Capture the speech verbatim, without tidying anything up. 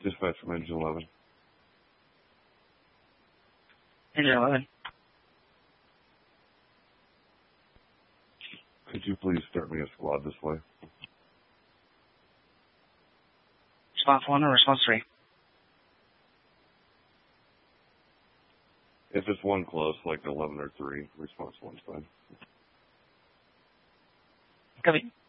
Dispatch from Engine eleven. Engine eleven. Could you please start me a squad this way? Response one or response three? If it's one close, like eleven or three, response one's fine. Copy.